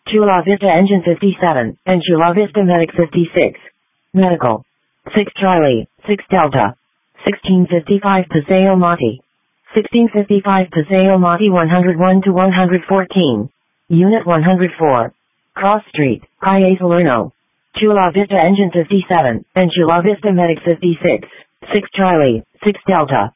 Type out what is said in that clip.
Chula Vista Engine 57, and Chula Vista Medic 56. Medical. 6 Charlie, 6 Delta. 1655 Paseo Monte. 1655 Paseo Monte 101 to 114. Unit 104. Cross Street, IA Salerno. Chula Vista Engine 57, and Chula Vista Medic 56. 6 Charlie, 6 Delta.